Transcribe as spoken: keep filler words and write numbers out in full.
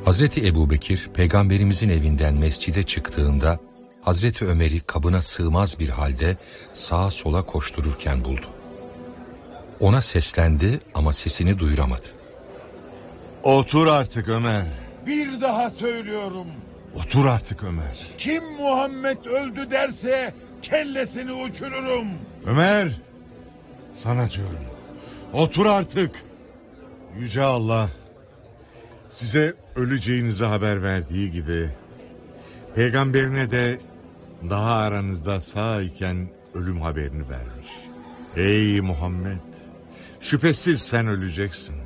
Hazreti Ebubekir peygamberimizin evinden mescide çıktığında Hazreti Ömer'i kabına sığmaz bir halde sağa sola koştururken buldu. Ona seslendi ama sesini duyuramadı. Otur artık Ömer. Bir daha söylüyorum. Otur artık Ömer. Kim Muhammed öldü derse kellesini uçururum. Ömer, sana diyorum. Otur artık. Yüce Allah size öleceğinizi haber verdiği gibi peygamberine de daha aranızda sağ iken ölüm haberini vermiş. Ey Muhammed, şüphesiz sen öleceksin.